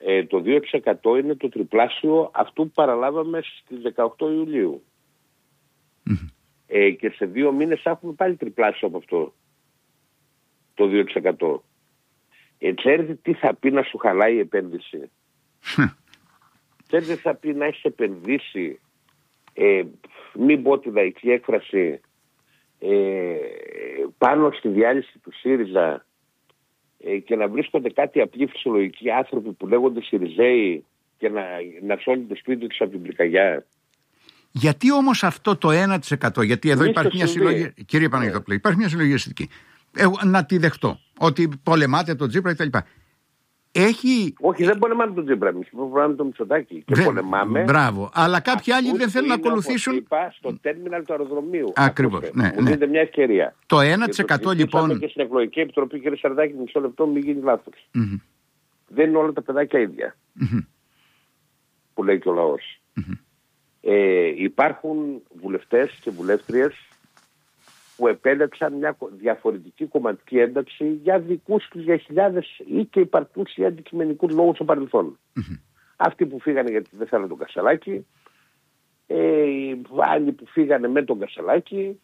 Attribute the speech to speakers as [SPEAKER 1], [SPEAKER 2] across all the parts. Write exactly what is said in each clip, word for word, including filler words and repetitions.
[SPEAKER 1] Ε, το δύο τοις εκατό είναι το τριπλάσιο αυτού που παραλάβαμε στις δεκαοκτώ Ιουλίου.
[SPEAKER 2] Mm-hmm.
[SPEAKER 1] Ε, και σε δύο μήνες έχουμε πάλι τριπλάσιο από αυτό. Το δύο τοις εκατό. Ε, ξέρετε τι θα πει να σου χαλάει η επένδυση. Ξέρετε τι θα πει να έχεις επενδύσει, ε, μην πω τη λαϊκή έκφραση, ε, πάνω στη διάλυση του ΣΥΡΙΖΑ ε, και να βρίσκονται κάτι απλοί φυσιολογικοί άνθρωποι που λέγονται ΣΥΡΙΖΑΙ και να, να σώνουν το σπίτι τους από την πυρκαγιά.
[SPEAKER 2] Γιατί όμως αυτό το ένα τοις εκατό, γιατί εδώ
[SPEAKER 1] Μη
[SPEAKER 2] υπάρχει μια συλλογή, κύριε Παναγιώτοπουλε, υπάρχει μια συλλογή αισθητική. Εγώ, να τη δεχτώ, ότι πολεμάτε τον Τσίπρα κτλ. Έχει...
[SPEAKER 1] Όχι, δεν πολεμάμε τον Τσίπρα, εμείς πολεμάμε τον Μητσοτάκη. Και
[SPEAKER 2] δεν...
[SPEAKER 1] πολεμάμε.
[SPEAKER 2] Μπράβο. Αλλά κάποιοι άλλοι δεν θέλουν να ακολουθήσουν.
[SPEAKER 1] Είπα, στο τέρμιναλ του αεροδρομίου.
[SPEAKER 2] Ακριβώς. Ναι,
[SPEAKER 1] μου δίνετε
[SPEAKER 2] ναι.
[SPEAKER 1] μια ευκαιρία.
[SPEAKER 2] Το ένα τοις εκατό λοιπόν.
[SPEAKER 1] Και στην εκλογική επιτροπή, κύριε Σαρδάκη, μισό λεπτό, μην γίνει λάθος.
[SPEAKER 2] Mm-hmm.
[SPEAKER 1] Δεν είναι όλα τα παιδάκια ίδια.
[SPEAKER 2] Mm-hmm.
[SPEAKER 1] Που λέει και ο λαός.
[SPEAKER 2] Mm-hmm.
[SPEAKER 1] Ε, υπάρχουν βουλευτές και βουλεύτριες που επέλεξαν μια διαφορετική κομματική ένταξη για δικούς τους, για χιλιάδες ή και υπαρκτούς ή αντικειμενικούς λόγους στο παρελθόν.
[SPEAKER 2] Mm-hmm.
[SPEAKER 1] Αυτοί που φύγανε γιατί δεν θέλανε τον Κασσαλάκη, ε, άλλοι που φύγανε με τον Κασσαλάκη,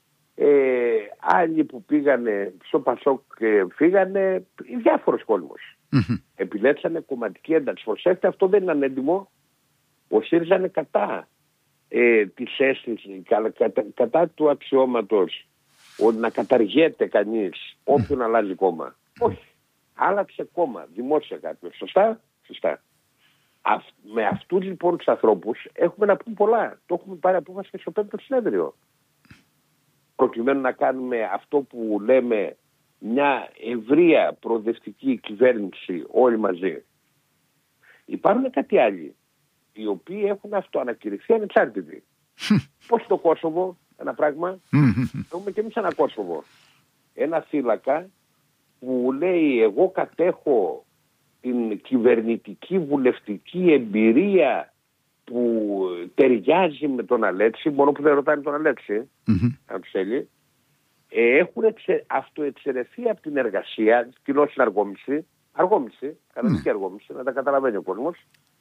[SPEAKER 1] ε, άλλοι που πήγανε στο Πασόκ και φύγανε, διάφορος κόσμος.
[SPEAKER 2] Mm-hmm.
[SPEAKER 1] Επιλέξανε κομματική ένταξη. Προσέξτε, αυτό δεν είναι ανέντιμο. Ο ΣΥΡΙΖΑ είναι κατά ε, της αίσθησης, κα, κατά, κατά του αξιώματος ότι να καταργέται κανείς όποιον mm. αλλάζει κόμμα. Mm. Όχι. Άλλαξε κόμμα, δημόσια κάποιος. Σωστά, σωστά. Αυ, με αυτούς λοιπόν τους ανθρώπους έχουμε να πούμε πολλά. Το έχουμε πάρει απόφαση και στο πέμπτο συνέδριο. Προκειμένου να κάνουμε αυτό που λέμε μια ευρεία προοδευτική κυβέρνηση όλοι μαζί. Υπάρχουν κάτι άλλοι οι οποίοι έχουν αυτοανακηρυχθεί ανεξάρτητοι. Πώς το Κόσοβο, ένα πράγμα, έχουμε και εμείς ένα Κόσοβο. Ένα θύλακα που λέει εγώ κατέχω την κυβερνητική βουλευτική εμπειρία που ταιριάζει με τον Αλέξη, μόνο που δεν ρωτάνε τον Αλέξη, αν τους θέλει, ε, έχουν εξε, αυτοεξαιρεθεί από την εργασία, κοινώς αργόμηση, αργόμηση, κανονική αργόμηση, να τα καταλαβαίνει ο κόσμος,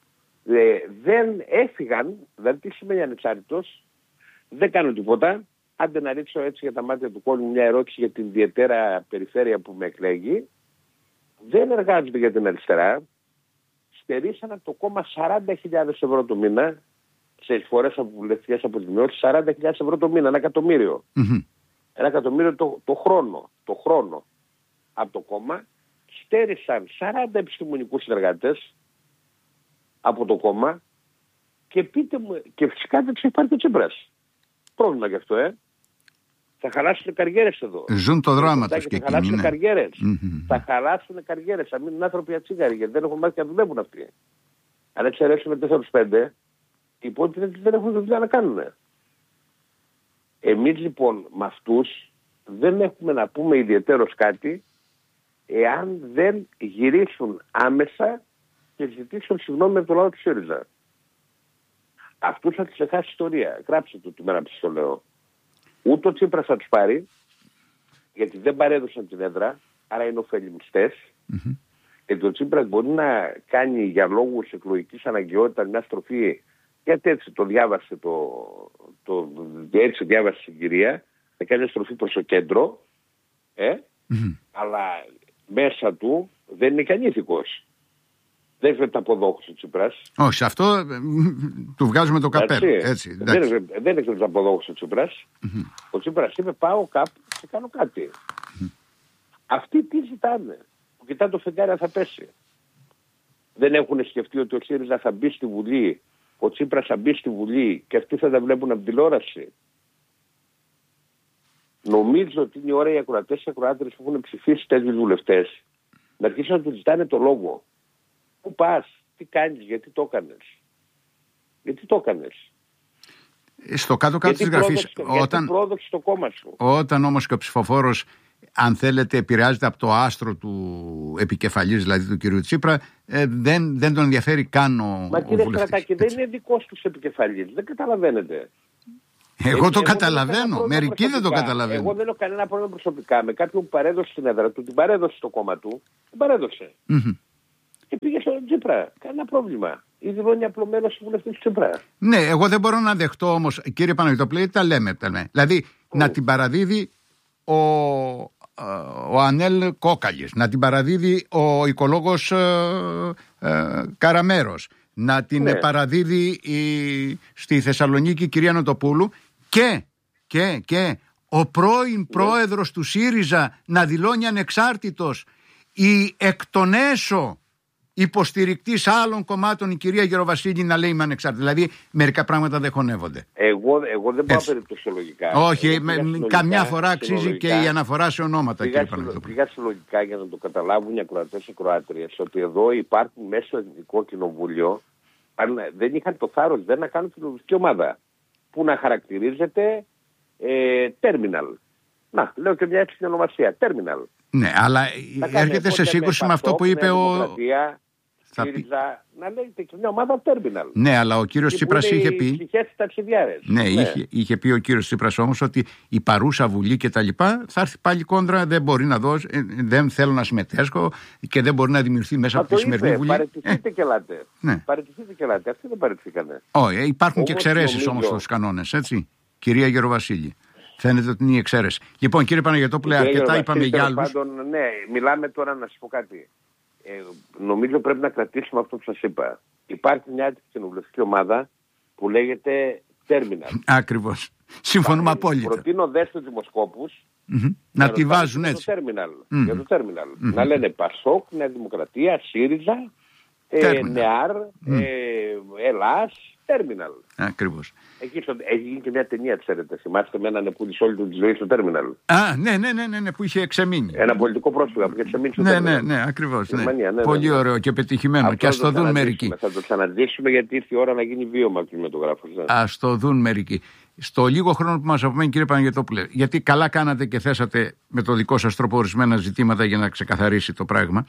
[SPEAKER 1] ε, δεν έφυγαν, δηλαδή τι σημαίνει ανεξάρτητος, δεν κάνουν τίποτα. Άντε να ρίξω έτσι για τα μάτια του κόσμου μια ερώτηση για την ιδιαίτερα περιφέρεια που με εκλέγει. Δεν εργάζονται για την αριστερά. Στερήσαν από το κόμμα σαράντα χιλιάδες ευρώ το μήνα, σε εισφορές από βουλευτικές αποζημιώσεις, σαράντα χιλιάδες ευρώ το μήνα, ένα εκατομμύριο. Mm-hmm. Ένα εκατομμύριο το, το χρόνο, το χρόνο από το κόμμα. Στέρισαν σαράντα επιστημονικούς συνεργάτες από το κόμμα και πείτε μου, και φυσικά δεν υπάρχει το Τσίπρας. Πρόβλημα γι' αυτό, ε. Θα χαλάσουν καριέρες εδώ.
[SPEAKER 2] Ζουν το δράμα τους και
[SPEAKER 1] θα χαλάσουν
[SPEAKER 2] ναι.
[SPEAKER 1] καριέρες.
[SPEAKER 2] Mm-hmm.
[SPEAKER 1] Θα χαλάσουν καριέρες. Θα μείνουν άνθρωποι ατσίγαροι γιατί δεν έχουν μάθει να δουλεύουν αυτοί. Αν εξαιρέσουμε τέσσερα πέντε, οι υπόλοιποι δεν έχουν δουλειά να κάνουν. Εμείς λοιπόν με αυτούς δεν έχουμε να πούμε ιδιαιτέρως κάτι εάν δεν γυρίσουν άμεσα και ζητήσουν συγγνώμη από το λαό του ΣΥΡΙΖΑ. Αυτούς θα τους ξεχάσει ιστορία. Γράψτε το τη μέρα που σας το λέω. Ούτε ο Τσίπρας θα τους πάρει, γιατί δεν παρέδωσαν την έδρα, άρα είναι ωφελημιστές. Mm-hmm. Γιατί ο Τσίπρας μπορεί να κάνει για λόγους εκλογικής αναγκαιότητας μια στροφή, γιατί έτσι το διάβασε, το, το, έτσι διάβασε η συγκυρία, να κάνει μια στροφή προς το κέντρο, ε, mm-hmm. αλλά μέσα του δεν είναι και ανήθικος. Δεν έχει τα αποδόχους ο Τσίπρας.
[SPEAKER 2] Όχι, σε αυτό ε, του βγάζουμε το καπέλο. Έτσι,
[SPEAKER 1] δεν, δεν έχει τα αποδόχους ο Τσίπρας. Mm-hmm. Ο Τσίπρας είπε πάω κάπου και κάνω κάτι. Mm-hmm. Αυτοί τι ζητάνε. Που κοιτά το φεγγάρι θα πέσει. Δεν έχουν σκεφτεί ότι ο ΣΥΡΙΖΑ θα μπει στη Βουλή, ο Τσίπρας θα μπει στη Βουλή και αυτοί θα τα βλέπουν από τηλεόραση. Νομίζω ότι είναι η ώρα οι ακροατές και ακροάτρες που έχουν ψηφίσει τέτοιους βουλευτές να αρχίσουν να του ζητάνε το λόγο. Πού πας, τι κάνεις, γιατί το έκανες. Γιατί το έκανες.
[SPEAKER 2] Στο κάτω-κάτω της γραφής, όταν,
[SPEAKER 1] πρόδοξε το κόμμα σου.
[SPEAKER 2] Όταν όμως και ο ψηφοφόρος, αν θέλετε, επηρεάζεται από το άστρο του επικεφαλής, δηλαδή του κυρίου Τσίπρα, ε, δεν, δεν τον ενδιαφέρει καν ο,
[SPEAKER 1] Μα
[SPEAKER 2] ο
[SPEAKER 1] κύριε
[SPEAKER 2] βουλευτής.
[SPEAKER 1] Στρατάκη, δεν είναι δικός τους επικεφαλής. Δεν καταλαβαίνετε.
[SPEAKER 2] Εγώ
[SPEAKER 1] εγώ,
[SPEAKER 2] το
[SPEAKER 1] εγώ
[SPEAKER 2] καταλαβαίνω. Μερικοί δεν το καταλαβαίνουν.
[SPEAKER 1] Εγώ δεν έχω κανένα πρόβλημα προσωπικά. Με κάποιον που παρέδωσε την έδρα του, την παρέδωσε στο κόμμα του, την παρέδωσε.
[SPEAKER 2] Mm-hmm.
[SPEAKER 1] και πήγε στον Τσίπρα. Κανένα πρόβλημα. Ή δηλώνει απλωμένος βουλευτής Τσίπρα.
[SPEAKER 2] Ναι, εγώ δεν μπορώ να δεχτώ όμως, κύριε Παναγιωτοπούλου, τα λέμε. Τα λέμε. Δηλαδή, mm. να την παραδίδει ο, ο Ανέλ Κόκαλης, να την παραδίδει ο οικολόγος ε, ε, Καραμέρος, να την ναι. παραδίδει η, στη Θεσσαλονίκη η κυρία Νοτοπούλου και, και, και ο πρώην ναι. πρόεδρος του ΣΥΡΙΖΑ να δηλώνει ανεξάρτητος, η εκ των έσω υποστηρικτής άλλων κομμάτων η κυρία Γεροβασίλη να λέει είμαι ανεξάρτητη. Δηλαδή μερικά πράγματα δεν χωνεύονται.
[SPEAKER 1] Εγώ, εγώ δεν πάω περιπτωσιολογικά.
[SPEAKER 2] Όχι, με, καμιά φορά αξίζει και η αναφορά σε ονόματα.
[SPEAKER 1] Πήγα, συλλο, πήγα συλλογικά για να το καταλάβουν οι ακροατές και ακροάτριες ότι εδώ υπάρχουν μέσα στο Εθνικό Κοινοβούλιο, δεν είχαν το θάρρος δεν να κάνουν κοινοβουλευτική ομάδα που να χαρακτηρίζεται ε, terminal. Να, λέω και μια έτσι ονομασία, terminal.
[SPEAKER 2] Ναι, αλλά έρχεται σε σύγκρουση με αυτό που είπε ο...
[SPEAKER 1] Θα πει... Να λέγεται και μια ομάδα terminal.
[SPEAKER 2] Ναι, αλλά ο κύριος Τσίπρας είχε πει. Ναι,
[SPEAKER 1] ναι.
[SPEAKER 2] Είχε, είχε πει ο κύριος Τσίπρας όμως ότι η παρούσα Βουλή και τα λοιπά θα έρθει πάλι κόντρα. Δεν μπορεί να δώσει, δεν θέλω να συμμετέσχω και δεν μπορεί να δημιουργηθεί μέσα
[SPEAKER 1] Μα
[SPEAKER 2] από τη σημερινή Βουλή.
[SPEAKER 1] Παραιτηθείτε
[SPEAKER 2] ε.
[SPEAKER 1] και ελάτε.
[SPEAKER 2] Ναι.
[SPEAKER 1] Παραιτηθείτε και ελάτε. Αυτοί δεν παραιτηθήκανε.
[SPEAKER 2] Όχι, υπάρχουν και εξαιρέσεις όμως στους κανόνες, έτσι. Κυρία Γεροβασίλη. Φαίνεται ότι είναι η εξαίρεση. Λοιπόν, κύριε Παναγιωτόπουλε, αρκετά είπαμε για άλλους.
[SPEAKER 1] Πάντων, ναι, μιλάμε τώρα να σας πω κάτι. Ε, νομίζω πρέπει να κρατήσουμε αυτό που σας είπα. Υπάρχει μια κοινοβουλευτική ομάδα που λέγεται Terminal.
[SPEAKER 2] Ακριβώς. Συμφωνούμε απόλυτα.
[SPEAKER 1] Προτείνω δε στους δημοσκόπους
[SPEAKER 2] mm-hmm. να τη βάζουν έτσι.
[SPEAKER 1] Το terminal, mm-hmm. Για το Terminal. Mm-hmm. Να λένε Πασόκ, Νέα Δημοκρατία, ΣΥΡΙΖΑ, ε, ΝΕΑΡ, mm. ε, Ελλάς, Terminal.
[SPEAKER 2] Ακριβώς.
[SPEAKER 1] Εκεί στο, έχει γίνει και μια ταινία, ξέρετε. Θυμάστε με έναν που τη όλη του τη ζωή στο Terminal.
[SPEAKER 2] Α, ναι, ναι, ναι, ναι, ναι, που είχε εξεμείνει.
[SPEAKER 1] Ένα πολιτικό πρόσφυγα που είχε εξεμείνει στο
[SPEAKER 2] ναι,
[SPEAKER 1] Terminal.
[SPEAKER 2] Ναι, ναι, ακριβώς. Ναι.
[SPEAKER 1] Ναι, ναι,
[SPEAKER 2] πολύ
[SPEAKER 1] ναι.
[SPEAKER 2] ωραίο και πετυχημένο. Αυτό και ας το δουν μερικοί.
[SPEAKER 1] Θα το ξαναδείξουμε γιατί ήρθε η ώρα να γίνει βίωμα ο κινηματογράφος. Ναι.
[SPEAKER 2] Ας το δουν μερικοί. Στο λίγο χρόνο που μας απομένει, κύριε Παναγιωτόπουλε, γιατί καλά κάνατε και θέσατε με το δικό σας τρόπο ορισμένα ζητήματα για να ξεκαθαρίσει το πράγμα.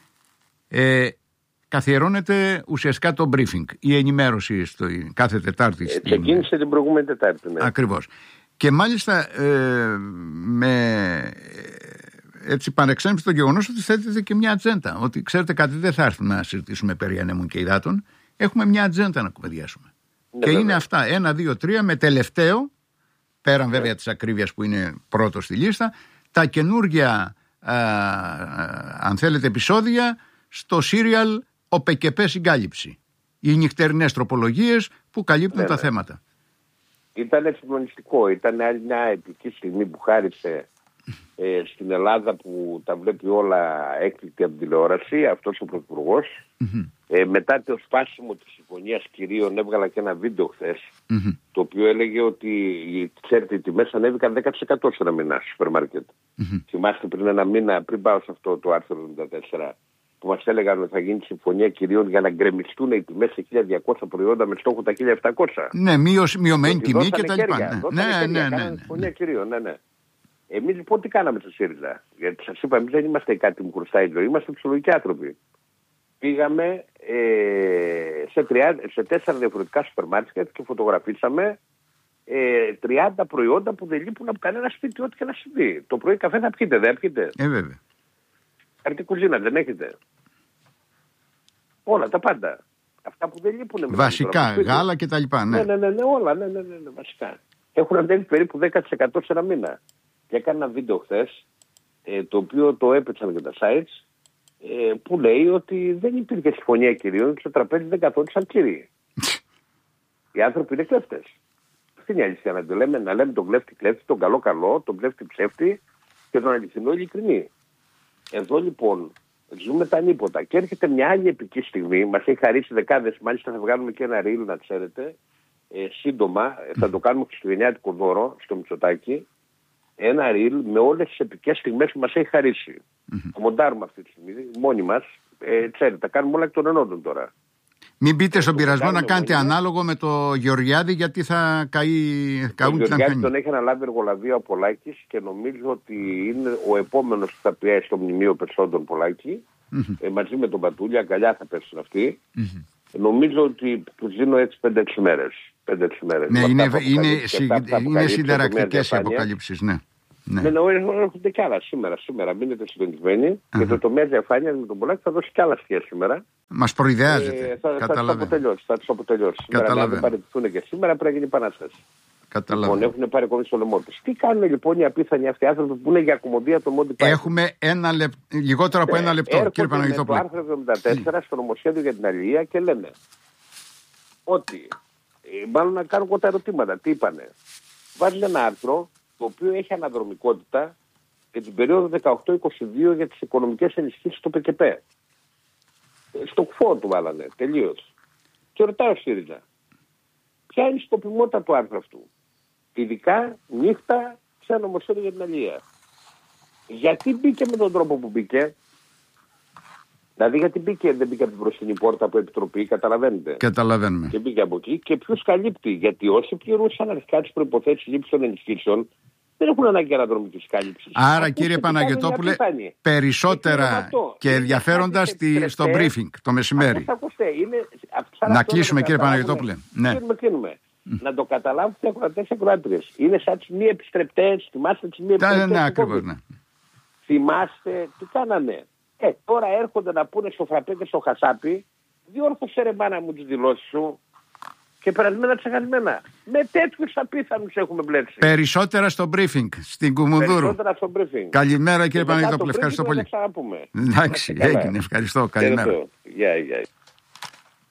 [SPEAKER 2] Ε, καθιερώνεται ουσιαστικά το briefing, η ενημέρωση στο, κάθε Τετάρτη.
[SPEAKER 1] Ε, ξεκίνησε την προηγούμενη Τετάρτη. Ναι.
[SPEAKER 2] Ακριβώς. Και μάλιστα ε, με έτσι παρεξένεψε το γεγονός ότι θέτεται και μια ατζέντα. Ότι ξέρετε κάτι, δεν θα έρθουμε να συζητήσουμε περί ανέμων και υδάτων. Έχουμε μια ατζέντα να κουβεντιάσουμε. Ναι, και βέβαια. Είναι αυτά, ένα, δύο, τρία, με τελευταίο, πέραν βέβαια της ακρίβειας που είναι πρώτο στη λίστα, τα καινούργια, α, α, αν θέλετε, επεισόδια στο σύριαλ «Ο ΠΚΠ Συγκάλυψη». Οι νυχτερινές τροπολογίες που καλύπτουν ναι, τα ναι. θέματα.
[SPEAKER 1] Ήταν εξυγχρονιστικό. Ήταν άλλη μια επική στιγμή που χάρισε ε, στην Ελλάδα που τα βλέπει όλα έκπληκτη από την τηλεόραση, αυτός ο Πρωθυπουργός. Mm-hmm. Ε, μετά το σπάσιμο της συμφωνίας κυρίων έβγαλα και ένα βίντεο χθες, mm-hmm. το οποίο έλεγε ότι ξέρετε οι τιμές ανέβηκαν δέκα τοις εκατό σε ένα μήνα στο σούπερ μάρκετ. Mm-hmm. Θυμάστε πριν ένα μήνα, πριν πάω σε αυτό το άρθρο εβδομήντα τέσσερα, που μας έλεγαν ότι θα γίνει συμφωνία κυρίων για να γκρεμιστούν οι τιμές σε χίλια διακόσια προϊόντα με στόχο τα χίλια επτακόσια.
[SPEAKER 2] Ναι, μείωση, μειωμένη τιμή και τα λοιπά. Ναι, ναι, ναι, ναι, ναι.
[SPEAKER 1] Συμφωνία κυρίων, ναι, ναι. Εμείς λοιπόν τι κάναμε στο ΣΥΡΙΖΑ? Γιατί σας είπα, εμείς δεν είμαστε κάτι που χρωστάει η ζωή, είμαστε ψυχολογικοί άνθρωποι. Πήγαμε ε, σε, τριάντα, σε τέσσερα διαφορετικά σούπερ μάρκετ και φωτογραφίσαμε ε, τριάντα προϊόντα που δεν λείπουν από κανένα σπίτι, ό,τι και να συμβεί. Το πρωί καφέ θα πιείτε, δεν πιείτε?
[SPEAKER 2] Ε, βέβαια.
[SPEAKER 1] Αρτή κουζίνα δεν έχετε? Όλα τα πάντα. Αυτά που δεν λείπουν.
[SPEAKER 2] Βασικά, γάλα και τα λοιπά, ναι.
[SPEAKER 1] Ναι, ναι, ναι, ναι, όλα, ναι, ναι, ναι, ναι, βασικά. Έχουν ανέβει περίπου δέκα τοις εκατό σε ένα μήνα. Και έκανα ένα βίντεο χθες, ε, το οποίο το έπαιξαν και τα sites, ε, που λέει ότι δεν υπήρχε συμφωνία κυρίων και στο τραπέζι δεν καθόντουσαν κύριοι. Οι άνθρωποι είναι κλέφτες. Αυτή είναι η αλήθεια, να, το λέμε, να λέμε τον κλέφτη κλέφτη, τον καλό καλό, τον ψεύτη ψεύτη και τον αληθινό ειλικρινή. Εδώ λοιπόν ζούμε τα νύποτα και έρχεται μια άλλη επική στιγμή, μας έχει χαρίσει δεκάδες, μάλιστα θα βγάλουμε και ένα reel να ξέρετε, ε, σύντομα, θα το κάνουμε χριστουγεννιάτικο δώρο στο Μητσοτάκη, ένα reel με όλες τις επικές στιγμές που μας έχει χαρίσει. Mm-hmm. Το μοντάρουμε αυτή τη στιγμή, μόνοι μας, ε, ξέρετε, τα κάνουμε όλα εκ των ενόντων τώρα.
[SPEAKER 2] Μην μπείτε στον πειρασμό να κάνετε ανάλογο με το Γεωργιάδη, γιατί θα καεί, καούν την αμφανή.
[SPEAKER 1] Τον έχει αναλάβει εργολαβία ο Πολάκης και νομίζω ότι είναι ο επόμενος που θα πιέσει στο μνημείο Περσόντων Πολάκη. Mm-hmm. Ε, μαζί με τον Πατούλη, αγκαλιά θα πέσουν αυτοί. Mm-hmm. Νομίζω ότι τους δίνω έτσι πέντε έξι μέρες. πέντε έξι μέρες.
[SPEAKER 2] Ναι, είναι, είναι, είναι, είναι σιδερακτικές οι αποκαλύψεις, ναι. Ναι.
[SPEAKER 1] Με νεό έρχονται κι άλλα σήμερα. Σήμερα μείνετε συντονισμένοι uh-huh. και το τομέα διαφάνεια με τον Πολάκη θα δώσει κι άλλα στοιχεία σήμερα.
[SPEAKER 2] Μας προειδεάζεται.
[SPEAKER 1] Ε, θα, θα τους αποτελειώσει. Θα τους αποτελειώσει. Σήμερα, αν δεν παραιτηθούν και σήμερα, πρέπει να γίνει επανάσταση. Λοιπόν, έχουν πάρει ακόμη στο λαιμό τους. Τι κάνουν λοιπόν οι απίθανοι αυτοί άνθρωποι που είναι για κομμωδία το Monty Python?
[SPEAKER 2] Έχουμε ένα λεπ... λιγότερο από ένα λεπτό,
[SPEAKER 1] ε,
[SPEAKER 2] κύριε Παναγιωτόπουλε.
[SPEAKER 1] Το άρθρο εβδομήντα τέσσερα στο νομοσχέδιο για την αλληλεία και λένε ότι, μάλλον να κάνω εγώ τα ερωτήματα, τι είπανε. Βάζει ένα άρθρο το οποίο έχει αναδρομικότητα για την περίοδο δεκαοκτώ είκοσι δύο για τις οικονομικές ενισχύσεις στο ΠΚΠ. Στο κφό του βάλανε, τελείως. Και ρωτάω ΣΥΡΙΖΑ, ποια είναι η σκοπιμότητα του άρθρου αυτού? Ειδικά νύχτα σε ένα νομοσχέδιο για την αλληλεία. Γιατί μπήκε με τον τρόπο που μπήκε? Δηλαδή, γιατί μπήκε, δεν μπήκε από την μπροστινή πόρτα από επιτροπή, καταλαβαίνετε.
[SPEAKER 2] Καταλαβαίνουμε.
[SPEAKER 1] Και μπήκε από εκεί. Και ποιους καλύπτει? Γιατί όσοι πληρούσαν αρχικά τις προϋποθέσεις λήψης των ενισχύσεων, δεν έχουν ανάγκη αναδρομικής κάλυψης.
[SPEAKER 2] Άρα, Ακούστε, κύριε Παναγιωτόπουλε, περισσότερα και ενδιαφέροντα στη, στο briefing το μεσημέρι.
[SPEAKER 1] Ακούστε, είναι,
[SPEAKER 2] να κλείσουμε, κύριε Παναγιωτόπουλε. Ναι.
[SPEAKER 1] Κλείνουμε, κλείνουμε. Mm. Να το καταλάβουν οι ακροατές και ακροάτριες. Είναι σαν τις μη επιστρεπτές. Θυμάστε τις μη επιστρεπτές?
[SPEAKER 2] Ναι, ακριβώς, ναι.
[SPEAKER 1] Θυμάστε τι κάνανε? Ε, τώρα έρχονται να πούνε στο φραπέ και στο χασάπι, διόρθωσε ρε μάνα μου τις δηλώσεις σου, και περασμένα ξεχασμένα. Με τέτοιους απίθανους έχουμε μπλέξει.
[SPEAKER 2] Περισσότερα στο briefing, στην Κουμουνδούρου.
[SPEAKER 1] Περισσότερα στο briefing.
[SPEAKER 2] Καλημέρα, κύριε Παναγιωτόπουλε, ευχαριστώ πολύ.
[SPEAKER 1] Θα τα πούμε.
[SPEAKER 2] Εντάξει, έγινε, ευχαριστώ, καλημέρα.
[SPEAKER 1] Γεια, γεια.